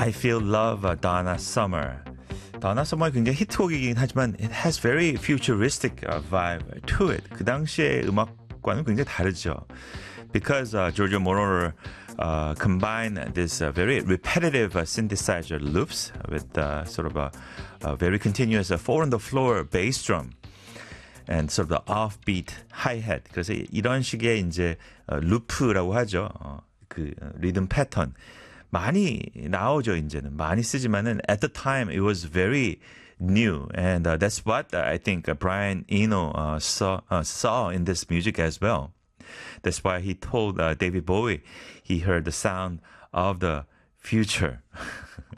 I Feel Love, Donna Summer. Donna Summer 굉장히 히트곡이긴 하지만 it has very futuristic vibe to it. 그 당시의 음악과는 굉장히 다르죠. Because Giorgio Moroder combined this very repetitive synthesizer loops with sort of a very continuous four-on-the-floor bass drum. And sort of the offbeat hi-hat. 그래서 이런 식의 이제 루프라고 하죠. 그 리듬 패턴 많이 나오죠. 이제는 많이 쓰지만은 at the time it was very new, and that's what I think Brian Eno saw in this music as well. That's why he told David Bowie he heard the sound of the future.